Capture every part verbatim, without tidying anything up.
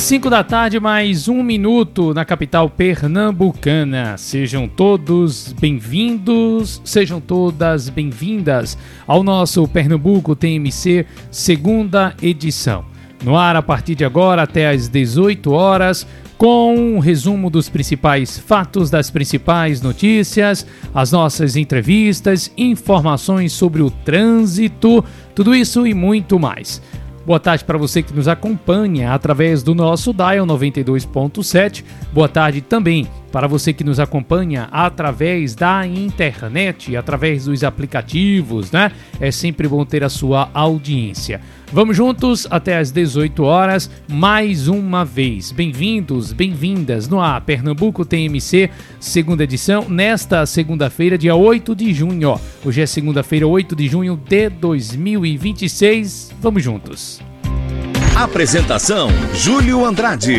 cinco da tarde, mais um minuto na capital pernambucana. Sejam todos bem-vindos, sejam todas bem-vindas ao nosso Pernambuco T M C segunda edição. No ar a partir de agora até às dezoito horas, com um resumo dos principais fatos, das principais notícias, as nossas entrevistas, informações sobre o trânsito, tudo isso e muito mais. Boa tarde para você que nos acompanha através do nosso Dial noventa e dois ponto sete. Boa tarde também para você que nos acompanha através da internet, através dos aplicativos, né? É sempre bom ter a sua audiência. Vamos juntos até às dezoito horas, mais uma vez. Bem-vindos, bem-vindas no ar, Pernambuco T M C, segunda edição, nesta segunda-feira, dia oito de junho. Ó. Hoje é segunda-feira, oito de junho de dois mil e vinte e seis. Vamos juntos. Apresentação, Júlio Andrade.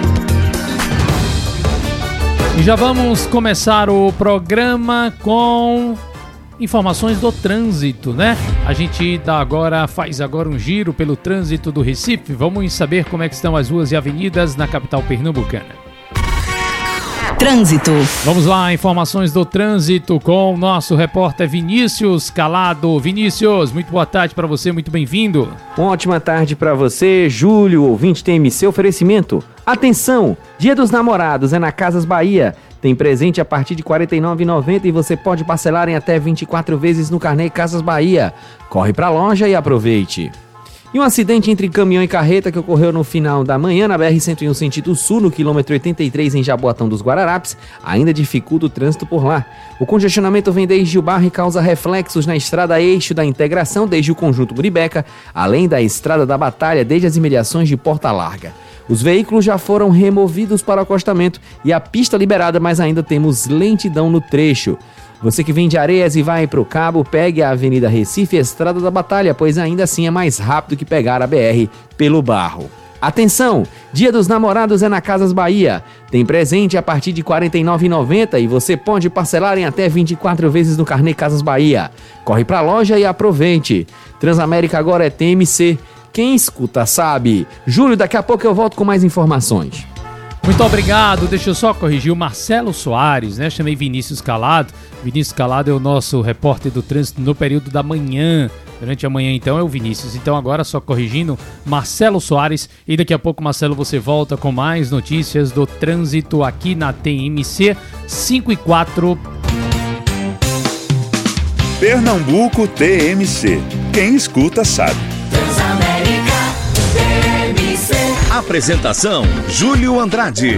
E já vamos começar o programa com informações do trânsito, né? A gente dá agora, faz agora um giro pelo trânsito do Recife. Vamos saber como é que estão as ruas e avenidas na capital pernambucana. Trânsito. Vamos lá, informações do trânsito com o nosso repórter Vinícius Calado. Vinícius, muito boa tarde para você, muito bem-vindo. Uma ótima tarde para você, Júlio, ouvinte T M C, oferecimento. Atenção, Dia dos Namorados é na Casas Bahia. Tem presente a partir de quarenta e nove reais e noventa centavos e você pode parcelar em até vinte e quatro vezes no carnê Casas Bahia. Corre pra loja e aproveite. E um acidente entre caminhão e carreta que ocorreu no final da manhã na B R cento e um sentido sul, no quilômetro oitenta e três em Jaboatão dos Guararapes, ainda dificulta o trânsito por lá. O congestionamento vem desde o barro e causa reflexos na estrada eixo da integração desde o conjunto Muribeca, além da estrada da Batalha desde as imediações de Porta Larga. Os veículos já foram removidos para o acostamento e a pista liberada, mas ainda temos lentidão no trecho. Você que vem de Areias e vai para o Cabo, pegue a Avenida Recife e a Estrada da Batalha, pois ainda assim é mais rápido que pegar a B R pelo barro. Atenção! Dia dos Namorados é na Casas Bahia. Tem presente a partir de quarenta e nove reais e noventa centavos e você pode parcelar em até vinte e quatro vezes no carnê Casas Bahia. Corre para a loja e aproveite. Transamérica agora é T M C. Quem escuta sabe. Júlio, daqui a pouco eu volto com mais informações. Muito obrigado, deixa eu só corrigir o Marcelo Soares, né? Chamei Vinícius Calado. Vinícius Calado é o nosso repórter do trânsito no período da manhã. Durante a manhã, então, é o Vinícius. Então, agora só corrigindo, Marcelo Soares. E daqui a pouco, Marcelo, você volta com mais notícias do trânsito aqui na T M C cinco e quatro. Pernambuco T M C. Quem escuta sabe. Transamérica T M C. Apresentação, Júlio Andrade.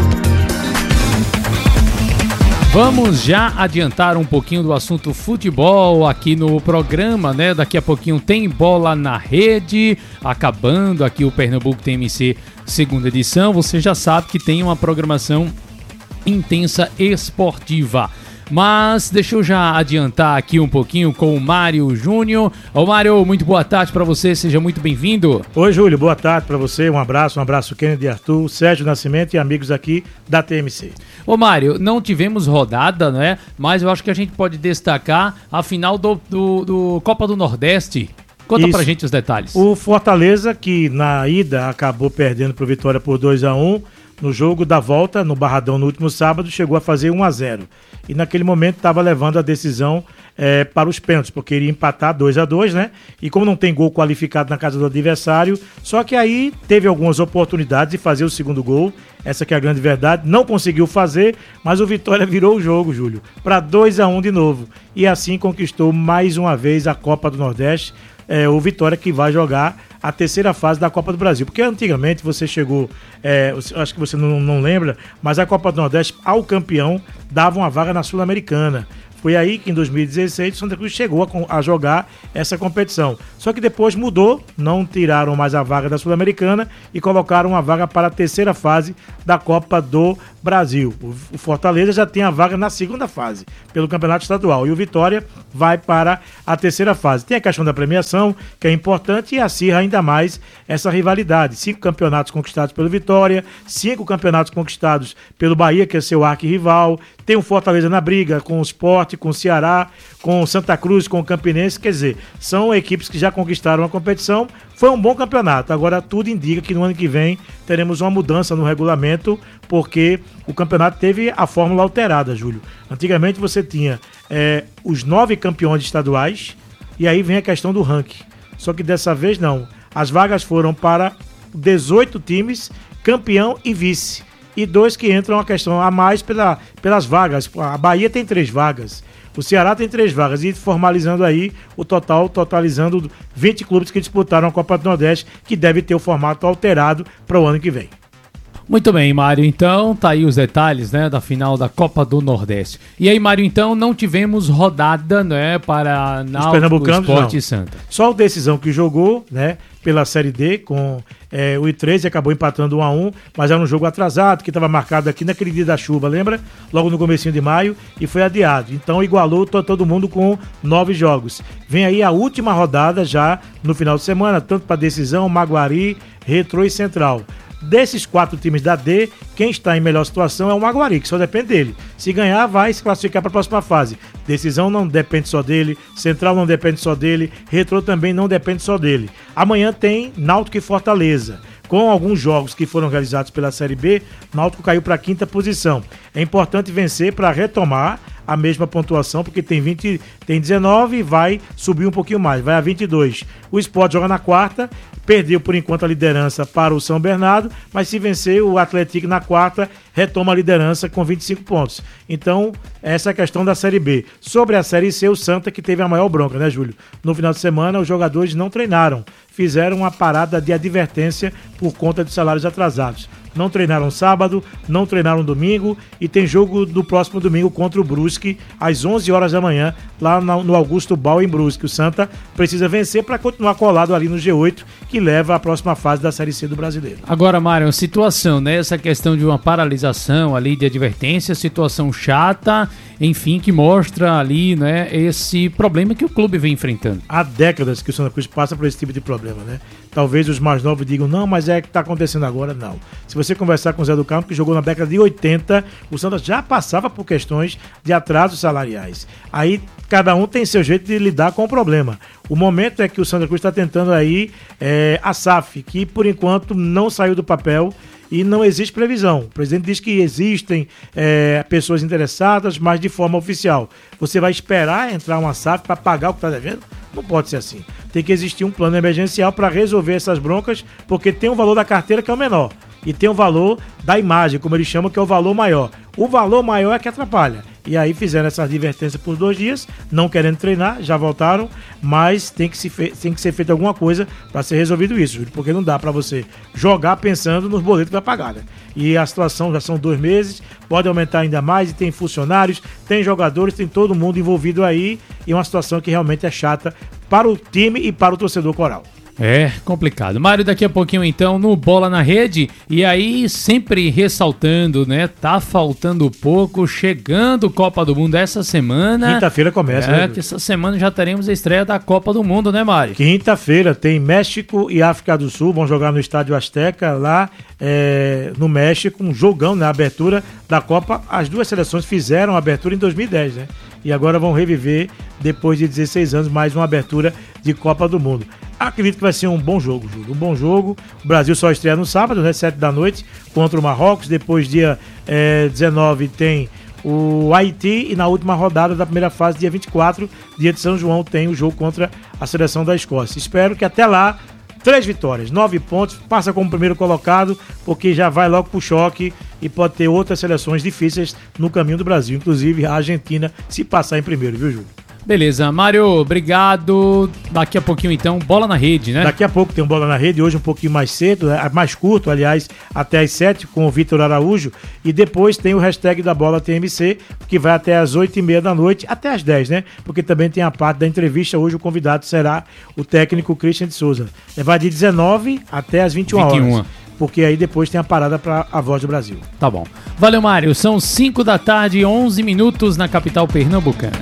Vamos já adiantar um pouquinho do assunto futebol aqui no programa, né? Daqui a pouquinho tem bola na rede, acabando aqui o Pernambuco T M C segunda edição. Você já sabe que tem uma programação intensa esportiva. Mas deixa eu já adiantar aqui um pouquinho com o Mário Júnior. Ô Mário, muito boa tarde para você, seja muito bem-vindo. Oi Júlio, boa tarde para você, um abraço, um abraço Kennedy Arthur, Sérgio Nascimento e amigos aqui da T M C. Ô Mário, não tivemos rodada, né? Mas eu acho que a gente pode destacar a final do, do, do Copa do Nordeste. Conta Isso. pra gente os detalhes. O Fortaleza, que na ida acabou perdendo pro Vitória por dois a um, no jogo da volta, no Barradão, no último sábado, chegou a fazer um a zero. E naquele momento estava levando a decisão é, para os pênaltis, porque iria empatar dois a dois, né? E como não tem gol qualificado na casa do adversário, só que aí teve algumas oportunidades de fazer o segundo gol, essa que é a grande verdade, não conseguiu fazer, mas o Vitória virou o jogo, Júlio, para dois a um de novo. E assim conquistou mais uma vez a Copa do Nordeste, é, o Vitória que vai jogar a terceira fase da Copa do Brasil. Porque antigamente você chegou, é, acho que você não, não lembra, mas a Copa do Nordeste, ao campeão, dava uma vaga na Sul-Americana. Foi aí que em dois mil e dezesseis o Santa Cruz chegou a, a jogar essa competição. Só que depois mudou, não tiraram mais a vaga da Sul-Americana e colocaram uma vaga para a terceira fase da Copa do Brasil. O, o Fortaleza já tem a vaga na segunda fase, pelo Campeonato Estadual. E o Vitória vai para a terceira fase. Tem a questão da premiação, que é importante, e acirra ainda mais essa rivalidade. Cinco campeonatos conquistados pelo Vitória, cinco campeonatos conquistados pelo Bahia, que é seu arquirrival. Tem o Fortaleza na briga com o Sport, com o Ceará, com o Santa Cruz, com o Campinense. Quer dizer, são equipes que já conquistaram a competição. foi um bom campeonato. Agora tudo indica que no ano que vem teremos uma mudança no regulamento, porque o campeonato teve a fórmula alterada, Júlio. Antigamente você tinha é, os nove campeões estaduais e aí vem a questão do ranking. Só que dessa vez não. As vagas foram para dezoito times, campeão e vice. E dois que entram a questão a mais pela, pelas vagas. A Bahia tem três vagas. O Ceará tem três vagas. E formalizando aí o total, totalizando vinte clubes que disputaram a Copa do Nordeste, que deve ter o formato alterado para o ano que vem. Muito bem, Mário. Então, tá aí os detalhes, né, da final da Copa do Nordeste. E aí, Mário, então, não tivemos rodada, né, para Náutico, Sport e Santa. Só o Decisão que jogou, né, pela Série D com é, o I treze, acabou empatando um a um, mas era um jogo atrasado, que estava marcado aqui naquele dia da chuva, lembra? Logo no comecinho de maio, e foi adiado. Então, igualou to- todo mundo com nove jogos. Vem aí a última rodada já no final de semana, tanto para Decisão, Maguari, Retrô e Central. Desses quatro times da D, quem está em melhor situação é o Maguari, que só depende dele. Se ganhar, vai se classificar para a próxima fase. Decisão não depende só dele, Central não depende só dele, Retrô também não depende só dele. Amanhã tem Náutico e Fortaleza. Com alguns jogos que foram realizados pela Série B, Náutico caiu para a quinta posição. É importante vencer para retomar a mesma pontuação, porque tem, vinte, tem dezenove e vai subir um pouquinho mais, vai a vinte e dois. O Sport joga na quarta, perdeu por enquanto a liderança para o São Bernardo, mas se vencer o Atlético na quarta, retoma a liderança com vinte e cinco pontos. Então, essa é a questão da Série B. Sobre a Série C, o Santa que teve a maior bronca, né, Júlio? No final de semana, os jogadores não treinaram, fizeram uma parada de advertência por conta de salários atrasados. Não treinaram sábado, não treinaram domingo e tem jogo do próximo domingo contra o Brusque às onze horas da manhã, lá no Augusto Bal em Brusque. O Santa precisa vencer para continuar colado ali no G oito, que leva à próxima fase da Série C do Brasileiro. Agora, Mário, situação, né? Essa questão de uma paralisação ali de advertência, situação chata, enfim, que mostra ali, né, esse problema que o clube vem enfrentando. Há décadas que o Santa Cruz passa por esse tipo de problema, né? Talvez os mais novos digam, não, mas é que está acontecendo agora, não. Se você conversar com o Zé do Campo, que jogou na década de oitenta, o Santa já passava por questões de atrasos salariais. Aí cada um tem seu jeito de lidar com o problema. O momento é que o Santa Cruz está tentando aí é, a S A F, que por enquanto não saiu do papel e não existe previsão. O presidente diz que existem é, pessoas interessadas, mas de forma oficial. Você vai esperar entrar uma S A F para pagar o que está devendo? Não pode ser assim. Tem que existir um plano emergencial para resolver essas broncas, porque tem um valor da carteira que é o menor e tem o valor da imagem, como eles chamam, que é o valor maior. O valor maior é que atrapalha. E aí fizeram essa advertência por dois dias, não querendo treinar, já voltaram, mas tem que, se fe- tem que ser feita alguma coisa para ser resolvido isso, Júlio, porque não dá para você jogar pensando nos boletos que vai pagar, né? E a situação já são dois meses, pode aumentar ainda mais, e tem funcionários, tem jogadores, tem todo mundo envolvido aí, e é uma situação que realmente é chata para o time e para o torcedor coral. É complicado. Mário, daqui a pouquinho então no Bola na Rede, e aí sempre ressaltando, né, tá faltando pouco, chegando Copa do Mundo essa semana. Quinta-feira começa, É, né? que essa semana já teremos a estreia da Copa do Mundo, né, Mário? Quinta-feira tem México e África do Sul, vão jogar no Estádio Azteca, lá é, no México, um jogão na abertura da Copa. As duas seleções fizeram a abertura em dois mil e dez, né? E agora vão reviver, depois de dezesseis anos, mais uma abertura de Copa do Mundo. Acredito que vai ser um bom jogo, Júlio. Um bom jogo. O Brasil só estreia no sábado, né? sete da noite, contra o Marrocos. Depois, dia é, dezenove, tem o Haiti. E na última rodada da primeira fase, dia vinte e quatro, dia de São João, tem o jogo contra a seleção da Escócia. Espero que até lá, três vitórias, nove pontos, passa como primeiro colocado, porque já vai logo pro choque e pode ter outras seleções difíceis no caminho do Brasil, inclusive a Argentina, se passar em primeiro, viu, Júlio? Beleza, Mário, obrigado. Daqui a pouquinho então, Bola na Rede, né? Daqui a pouco tem um Bola na Rede, hoje um pouquinho mais cedo, né? Mais curto, aliás, até às sete, com o Vitor Araújo, e depois tem o hashtag da Bola T M C, que vai até às oito e meia da noite, até às dez, né? Porque também tem a parte da entrevista, hoje o convidado será o técnico Christian de Souza. Vai de dezenove até às vinte e uma horas. Porque aí depois tem a parada para a Voz do Brasil. Tá bom. Valeu, Mário. São cinco da tarde, onze minutos na capital pernambucana.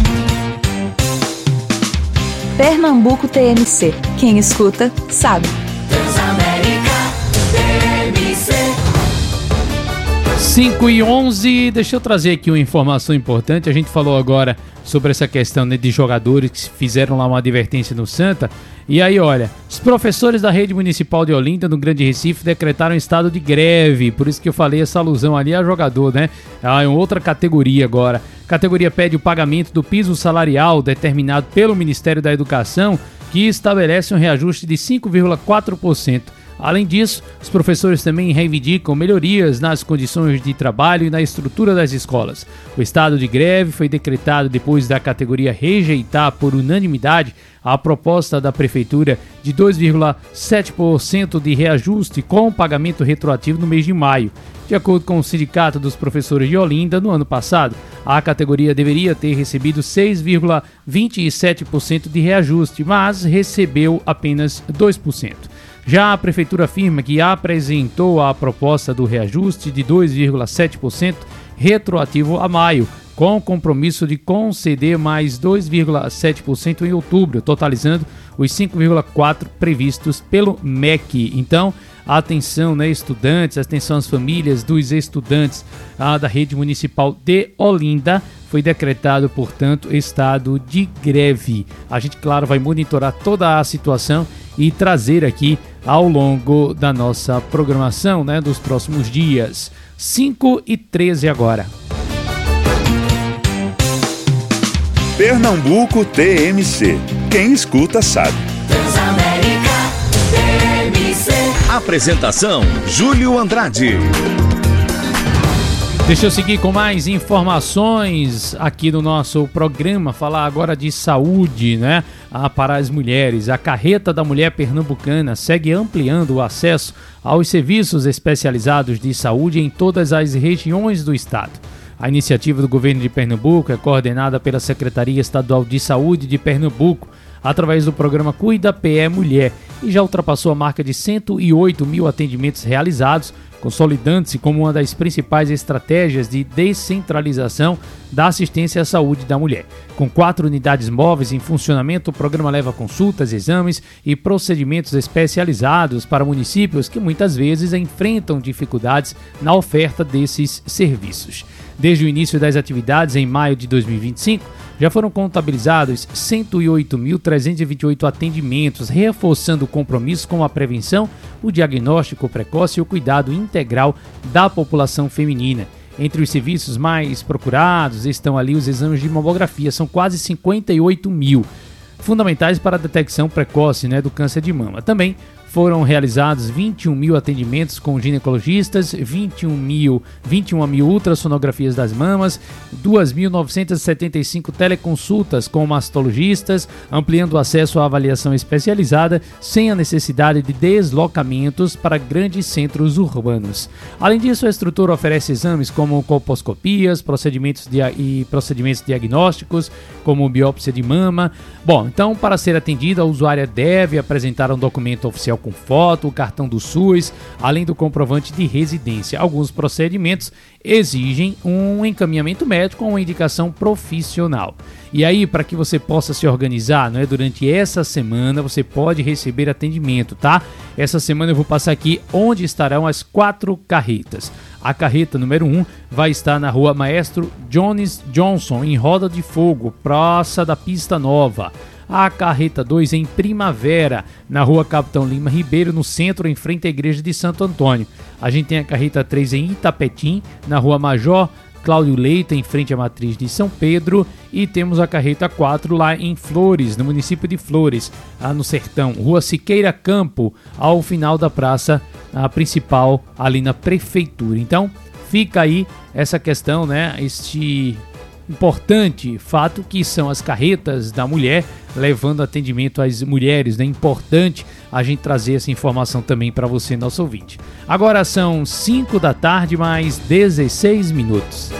Pernambuco T M C. Quem escuta, sabe. Transamérica T M C. cinco e onze, deixa eu trazer aqui uma informação importante. A gente falou agora sobre essa questão, né, de jogadores que fizeram lá uma advertência no Santa. E aí, olha, os professores da rede municipal de Olinda, no Grande Recife, decretaram estado de greve. Por isso que eu falei essa alusão ali a jogador, né? Ah, é uma outra categoria agora. A categoria pede o pagamento do piso salarial determinado pelo Ministério da Educação, que estabelece um reajuste de cinco vírgula quatro por cento. Além disso, os professores também reivindicam melhorias nas condições de trabalho e na estrutura das escolas. O estado de greve foi decretado depois da categoria rejeitar por unanimidade a proposta da Prefeitura de dois vírgula sete por cento de reajuste com pagamento retroativo no mês de maio. De acordo com o Sindicato dos Professores de Olinda, no ano passado, a categoria deveria ter recebido seis vírgula vinte e sete por cento de reajuste, mas recebeu apenas dois por cento. Já a Prefeitura afirma que apresentou a proposta do reajuste de dois vírgula sete por cento retroativo a maio, com compromisso de conceder mais dois vírgula sete por cento em outubro, totalizando os cinco vírgula quatro por cento previstos pelo M E C. Então, atenção, né, estudantes, atenção às famílias dos estudantes ah, da rede municipal de Olinda. Foi decretado, portanto, estado de greve. A gente, claro, vai monitorar toda a situação e trazer aqui ao longo da nossa programação, né, dos próximos dias. cinco e treze agora. Pernambuco T M C. Quem escuta sabe. Transamérica T M C. Apresentação: Júlio Andrade. Deixa eu seguir com mais informações aqui no nosso programa, falar agora de saúde, né? Ah, para as mulheres. A Carreta da Mulher Pernambucana segue ampliando o acesso aos serviços especializados de saúde em todas as regiões do estado. A iniciativa do governo de Pernambuco é coordenada pela Secretaria Estadual de Saúde de Pernambuco, através do programa Cuida P E Mulher, e já ultrapassou a marca de cento e oito mil atendimentos realizados, consolidando-se como uma das principais estratégias de descentralização da assistência à saúde da mulher. Com quatro unidades móveis em funcionamento, o programa leva consultas, exames e procedimentos especializados para municípios que muitas vezes enfrentam dificuldades na oferta desses serviços. Desde o início das atividades, em maio de dois mil e vinte e cinco, já foram contabilizados cento e oito mil trezentos e vinte e oito atendimentos, reforçando o compromisso com a prevenção, o diagnóstico precoce e o cuidado integral da população feminina. Entre os serviços mais procurados estão ali os exames de mamografia, são quase cinquenta e oito mil, fundamentais para a detecção precoce, né, do câncer de mama. Também foram realizados vinte e um mil atendimentos com ginecologistas, vinte e um mil, vinte e uma mil ultrassonografias das mamas, duas mil novecentas e setenta e cinco teleconsultas com mastologistas, ampliando o acesso à avaliação especializada sem a necessidade de deslocamentos para grandes centros urbanos. Além disso, a estrutura oferece exames como colposcopias, procedimentos dia- e procedimentos diagnósticos, como biópsia de mama. Bom, então, para ser atendida, a usuária deve apresentar um documento oficial com foto, o cartão do SUS, além do comprovante de residência. Alguns procedimentos exigem um encaminhamento médico ou uma indicação profissional. E aí, para que você possa se organizar, não é? Durante essa semana, você pode receber atendimento, tá? Essa semana eu vou passar aqui onde estarão as quatro carretas. A carreta número um vai estar na rua Maestro Jones Johnson, em Roda de Fogo, Praça da Pista Nova. A carreta dois em Primavera, na rua Capitão Lima Ribeiro, no centro, em frente à igreja de Santo Antônio. A gente tem a carreta três em Itapetim, na rua Major Cláudio Leite, em frente à matriz de São Pedro. E temos a carreta quatro lá em Flores, no município de Flores, lá no Sertão, rua Siqueira Campo, ao final da praça a principal, ali na prefeitura. Então, fica aí essa questão, né? Este importante fato que são as carretas da mulher levando atendimento às mulheres, né? Importante a gente trazer essa informação também para você, nosso ouvinte. Agora são cinco da tarde, mais dezesseis minutos.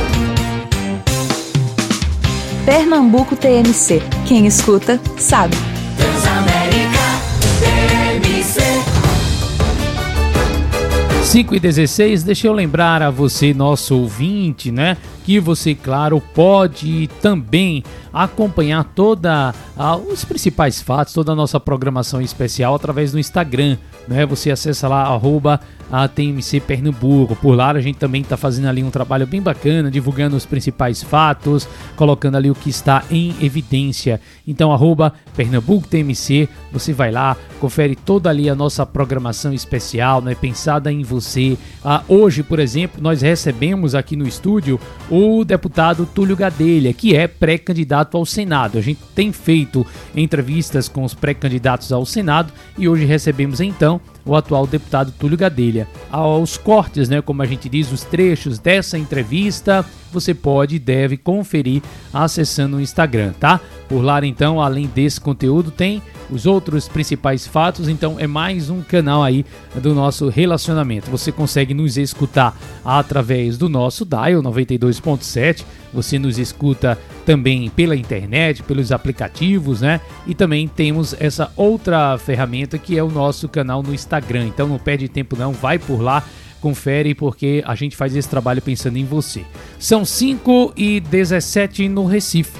Pernambuco T M C. Quem escuta, sabe. Transamérica T M C. cinco e dezesseis, deixa eu lembrar a você, nosso ouvinte, né, que você, claro, pode também acompanhar toda a, os principais fatos, toda a nossa programação especial através do Instagram, né? Você acessa lá, arroba a T M C Pernambuco. Por lá a gente também está fazendo ali um trabalho bem bacana, divulgando os principais fatos, colocando ali o que está em evidência. Então, arroba Pernambuco T M C, você vai lá, confere toda ali a nossa programação especial, né, pensada em você. Ah, hoje, por exemplo, nós recebemos aqui no estúdio o deputado Túlio Gadelha, que é pré-candidato ao Senado. A gente tem feito entrevistas com os pré-candidatos ao Senado e hoje recebemos então o atual deputado Túlio Gadelha. Aos cortes, né, como a gente diz, os trechos dessa entrevista, você pode e deve conferir acessando o Instagram, tá? Por lá, então, além desse conteúdo, tem os outros principais fatos, então é mais um canal aí do nosso relacionamento. Você consegue nos escutar através do nosso dial noventa e dois ponto sete, você nos escuta também pela internet, pelos aplicativos, né? E também temos essa outra ferramenta que é o nosso canal no Instagram. Então não perde tempo não, vai por lá, confere, porque a gente faz esse trabalho pensando em você. São cinco e dezessete no Recife.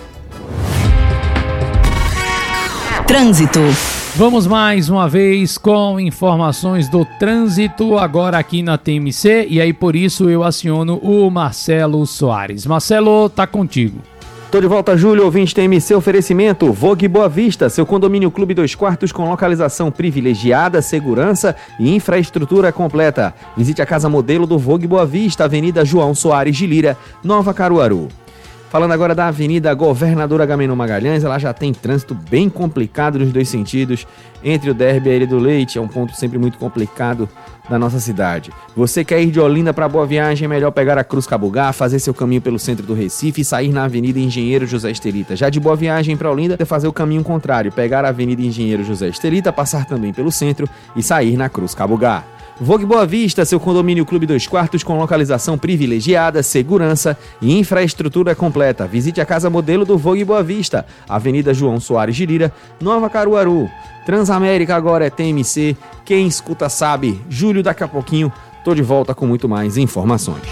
Trânsito. Vamos mais uma vez com informações do trânsito agora aqui na T M C, e aí por isso eu aciono o Marcelo Soares. Marcelo, tá contigo. Tô de volta, Júlio, ouvinte T M C, oferecimento Vogue Boa Vista, seu condomínio clube dois quartos com localização privilegiada, segurança e infraestrutura completa. Visite a casa modelo do Vogue Boa Vista, Avenida João Soares de Lira, Nova Caruaru. Falando agora da Avenida Governador Agamenon Magalhães, ela já tem trânsito bem complicado nos dois sentidos, entre o Derby e a Ilha do Leite, é um ponto sempre muito complicado da nossa cidade. Você quer ir de Olinda para Boa Viagem, é melhor pegar a Cruz Cabugá, fazer seu caminho pelo centro do Recife e sair na Avenida Engenheiro José Estelita. Já de Boa Viagem para Olinda, é fazer o caminho contrário, pegar a Avenida Engenheiro José Estelita, passar também pelo centro e sair na Cruz Cabugá. Vogue Boa Vista, seu condomínio clube dois quartos com localização privilegiada, segurança e infraestrutura completa. Visite a casa modelo do Vogue Boa Vista, Avenida João Soares de Lira, Nova Caruaru. Transamérica agora é T M C, quem escuta sabe. Júlio, daqui a pouquinho, tô de volta com muito mais informações.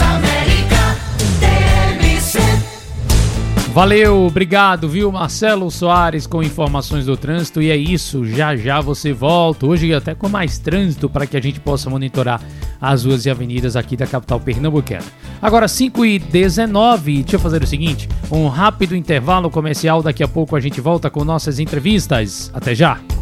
Valeu, obrigado, viu, Marcelo Soares com informações do trânsito, e é isso, já já você volta, hoje até com mais trânsito para que a gente possa monitorar as ruas e avenidas aqui da capital pernambucana. Agora cinco e dezenove, deixa eu fazer o seguinte, um rápido intervalo comercial, daqui a pouco a gente volta com nossas entrevistas, até já!